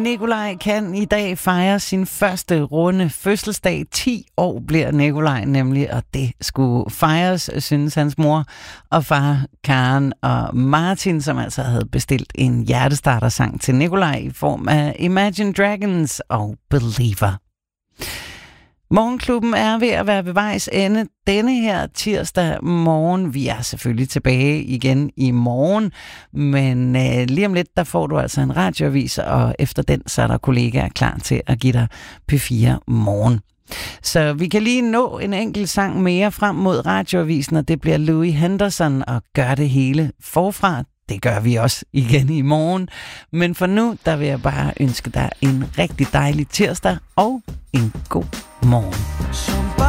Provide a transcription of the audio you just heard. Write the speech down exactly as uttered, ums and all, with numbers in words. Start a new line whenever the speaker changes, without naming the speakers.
Nikolaj kan i dag fejre sin første runde fødselsdag. ti år bliver Nikolaj nemlig, og det skulle fejres, synes hans mor og far Karen og Martin, som altså havde bestilt en hjertestartersang til Nikolaj i form af Imagine Dragons og Believer. Morgenklubben er ved at være ved vejs ende denne her tirsdag morgen. Vi er selvfølgelig tilbage igen i morgen, men øh, lige om lidt, der får du altså en radioavis, og efter den, så er der kollegaer klar til at give dig P fire morgen. Så vi kan lige nå en enkelt sang mere frem mod radioavisen, og det bliver Louis Henderson og Gør det hele forfra. Det gør vi også igen i morgen. Men for nu, der vil jeg bare ønske dig en rigtig dejlig tirsdag og en god morgen.